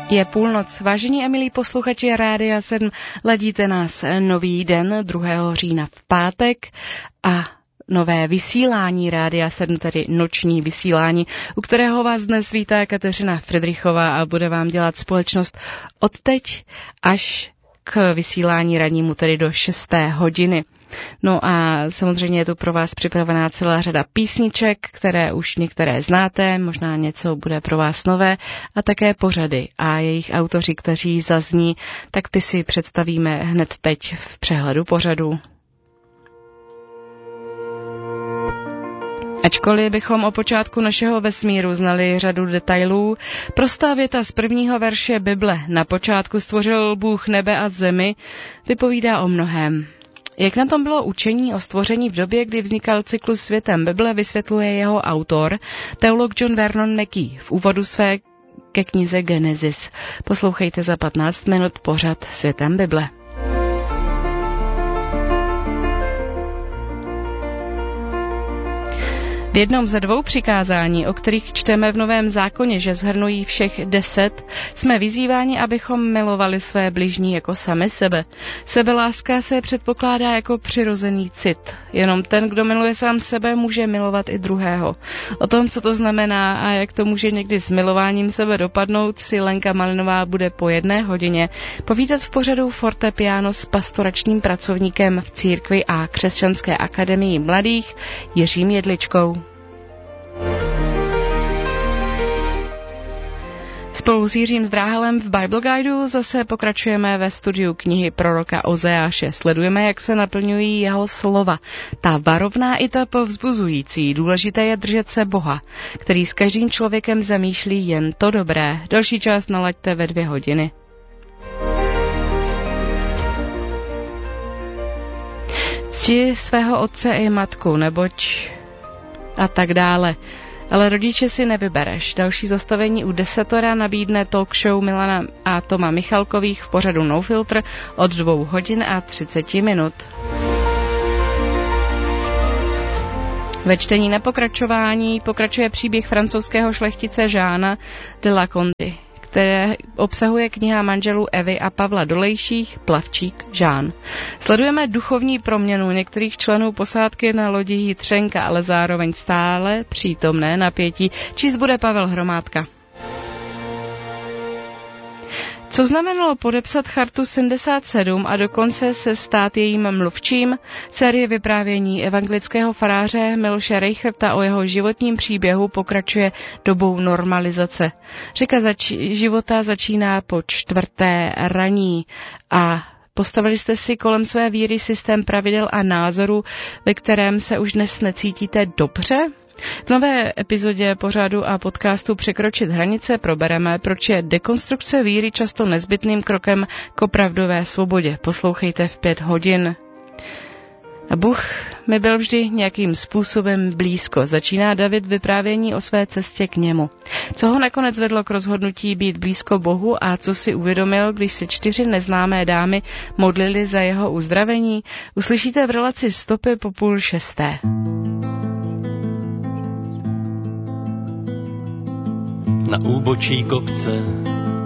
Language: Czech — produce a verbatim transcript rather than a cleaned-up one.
Je půlnoc, vážení a milí posluchači Rádia sedm, ladíte nás nový den druhého října v pátek a nové vysílání Rádia sedm, tedy noční vysílání, u kterého vás dnes vítá Kateřina Fridrichová a bude vám dělat společnost od teď až k vysílání rannímu, tedy do šesté hodiny. No a samozřejmě je tu pro vás připravená celá řada písniček, které už některé znáte, možná něco bude pro vás nové, a také pořady a jejich autoři, kteří zazní, tak ty si představíme hned teď v přehledu pořadu. Ačkoliv bychom o počátku našeho vesmíru znali řadu detailů, prostá věta z prvního verše Bible "Na počátku stvořil Bůh nebe a zemi" vypovídá o mnohém. Jak na tom bylo učení o stvoření v době, kdy vznikal cyklus Světem Bible, vysvětluje jeho autor, teolog John Vernon McGee, v úvodu své ke knize Genesis. Poslouchejte za patnáct minut pořad Světem Bible. V jednom ze dvou přikázání, o kterých čteme v Novém zákoně, že shrnují všech deset, jsme vyzýváni, abychom milovali své bližní jako sami sebe. Sebeláska se předpokládá jako přirozený cit. Jenom ten, kdo miluje sám sebe, může milovat i druhého. O tom, co to znamená a jak to může někdy s milováním sebe dopadnout, si Lenka Malinová bude po jedné hodině povídat v pořadu Fortepiano s pastoračním pracovníkem v církvi a Křesťanské akademii mladých Jiřím Jedličkou. Spolu s Jiřím Zdráhalem v Bible Guideu zase pokračujeme ve studiu knihy proroka Ozeáše. Sledujeme, jak se naplňují jeho slova. Ta varovná i ta povzbuzující. Důležité je držet se Boha, který s každým člověkem zamýšlí jen to dobré. Další část nalaďte ve dvě hodiny. Cti svého otce i matku, neboť a tak dále. Ale rodiče si nevybereš. Další zastavení u Desatora nabídne talk show Milana a Toma Michalkových v pořadu No Filter od dvou hodin a třiceti minut. Ve čtení na pokračování pokračuje příběh francouzského šlechtice Jeana de la Conty, které obsahuje kniha manželů Evy a Pavla Dolejších Plavčík Jean. Sledujeme duchovní proměnu některých členů posádky na lodi Jitřenka, ale zároveň stále přítomné napětí. Číst bude Pavel Hromádka. Co znamenalo podepsat Chartu sedmdesát sedm a dokonce se stát jejím mluvčím? Série vyprávění evangelického faráře Miloše Reicherta o jeho životním příběhu pokračuje dobou normalizace. Řeka zač- života začíná po čtvrté raní a postavili jste si kolem své víry systém pravidel a názorů, ve kterém se už dnes necítíte dobře? V nové epizodě pořadu a podcastu Překročit hranice probereme, proč je dekonstrukce víry často nezbytným krokem k opravdové svobodě. Poslouchejte v pět hodin. A Bůh mi byl vždy nějakým způsobem blízko. Začíná David vyprávění o své cestě k němu. Co ho nakonec vedlo k rozhodnutí být blízko Bohu a co si uvědomil, když se čtyři neznámé dámy modlili za jeho uzdravení, uslyšíte v relaci Stopy po půl šesté. Na úbočí kopce